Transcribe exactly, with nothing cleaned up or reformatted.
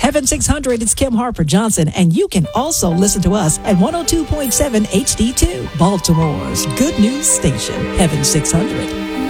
Heaven six hundred, it's Kim Harper Johnson, and you can also listen to us at one oh two point seven H D two, Baltimore's good news station, Heaven six hundred.